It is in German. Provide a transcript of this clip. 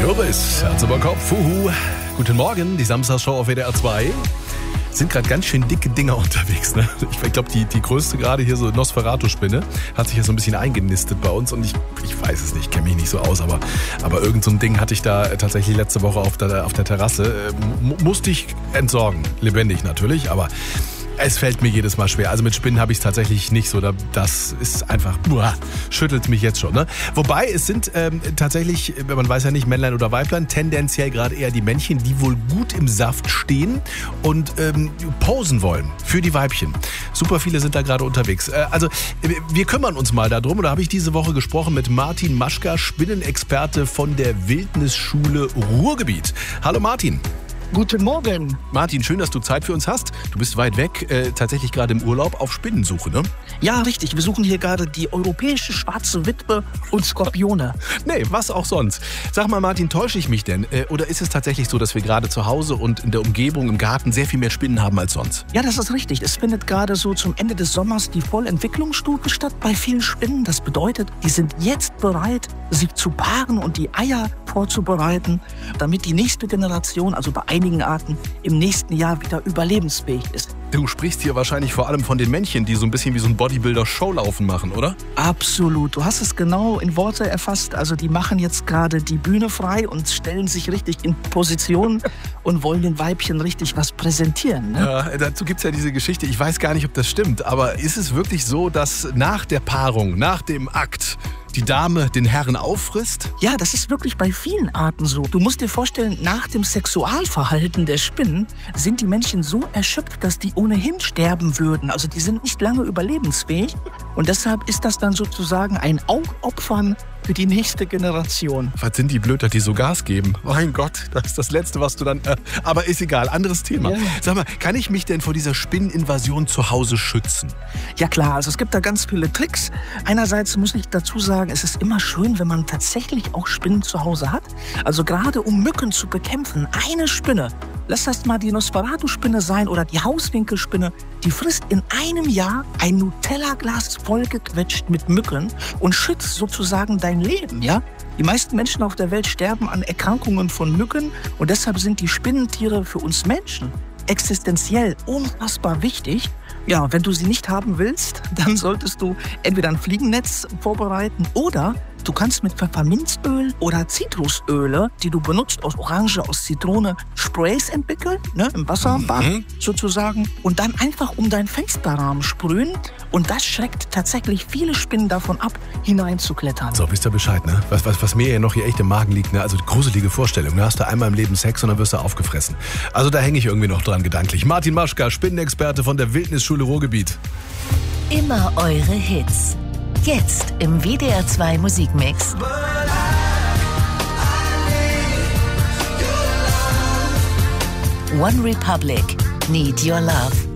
Loris, Herz über Kopf, Guten Morgen, die Samstagsshow auf WDR 2. Sind gerade ganz schön dicke Dinger unterwegs. Ne? Ich glaube, die größte gerade hier, so Nosferatu-Spinne, hat sich ja so ein bisschen eingenistet bei uns. Und ich weiß es nicht, kenne mich nicht so aus, aber irgend so ein Ding hatte ich da tatsächlich letzte Woche auf der Terrasse. Musste ich entsorgen, lebendig natürlich, aber es fällt mir jedes Mal schwer. Also mit Spinnen habe ich es tatsächlich nicht so. Das ist einfach, schüttelt mich jetzt schon. Ne? Wobei es sind tatsächlich, man weiß ja nicht, Männlein oder Weiblein, tendenziell gerade eher die Männchen, die wohl gut im Saft stehen und posen wollen für die Weibchen. Super viele sind da gerade unterwegs. Also wir kümmern uns mal darum. Und da habe ich diese Woche gesprochen mit Martin Maschka, Spinnenexperte von der Wildnisschule Ruhrgebiet. Hallo Martin. Guten Morgen. Martin, schön, dass du Zeit für uns hast. Du bist weit weg, tatsächlich gerade im Urlaub auf Spinnensuche, ne? Ja, richtig. Wir suchen hier gerade die europäische schwarze Witwe und Skorpione. Nee, was auch sonst. Sag mal, Martin, täusche ich mich denn? Oder ist es tatsächlich so, dass wir gerade zu Hause und in der Umgebung, im Garten sehr viel mehr Spinnen haben als sonst? Ja, das ist richtig. Es findet gerade so zum Ende des Sommers die Vollentwicklungsstufe statt bei vielen Spinnen. Das bedeutet, die sind jetzt bereit, sich zu paaren und die Eier vorzubereiten, damit die nächste Generation, also bei einigen Arten, im nächsten Jahr wieder überlebensfähig ist. Du sprichst hier wahrscheinlich vor allem von den Männchen, die so ein bisschen wie so ein Bodybuilder-Showlaufen machen, oder? Absolut. Du hast es genau in Worte erfasst. Also die machen jetzt gerade die Bühne frei und stellen sich richtig in Position und wollen den Weibchen richtig was präsentieren. Ne? Ja, dazu gibt's ja diese Geschichte. Ich weiß gar nicht, ob das stimmt, aber ist es wirklich so, dass nach der Paarung, nach dem Akt, die Dame den Herren auffrisst? Ja, das ist wirklich bei vielen Arten so. Du musst dir vorstellen, nach dem Sexualverhalten der Spinnen sind die Männchen so erschöpft, dass die ohnehin sterben würden. Also die sind nicht lange überlebensfähig. Und deshalb ist das dann sozusagen ein Aufopfern für die nächste Generation. Was sind die Blöder, die so Gas geben? Mein Gott, das ist das Letzte, was du dann... aber ist egal, anderes Thema. Ja. Sag mal, kann ich mich denn vor dieser Spinneninvasion zu Hause schützen? Ja klar, also es gibt da ganz viele Tricks. Einerseits muss ich dazu sagen, es ist immer schön, wenn man tatsächlich auch Spinnen zu Hause hat. Also gerade um Mücken zu bekämpfen, eine Spinne, lass das mal die Nosferatu-Spinne sein oder die Hauswinkelspinne, die frisst in einem Jahr ein Nutella-Glas vollgequetscht mit Mücken und schützt sozusagen dein Leben, ja? Die meisten Menschen auf der Welt sterben an Erkrankungen von Mücken und deshalb sind die Spinnentiere für uns Menschen existenziell unfassbar wichtig. Ja, wenn du sie nicht haben willst, dann solltest du entweder ein Fliegennetz vorbereiten oder du kannst mit Pfefferminzöl oder Zitrusöle, die du benutzt aus Orange, aus Zitrone, Sprays entwickeln, ne, im Wasserbad sozusagen, und dann einfach um deinen Fensterrahmen sprühen. Und das schreckt tatsächlich viele Spinnen davon ab, hineinzuklettern. So, wisst ihr Bescheid, ne? Was mir ja noch hier echt im Magen liegt, ne? Also gruselige Vorstellung. Da hast du einmal im Leben Sex und dann wirst du aufgefressen. Also da hänge ich irgendwie noch dran gedanklich. Martin Maschka, Spinnenexperte von der Wildnisschule Ruhrgebiet. Immer eure Hits. Jetzt im WDR 2 Musikmix. One Republic, Need Your Love.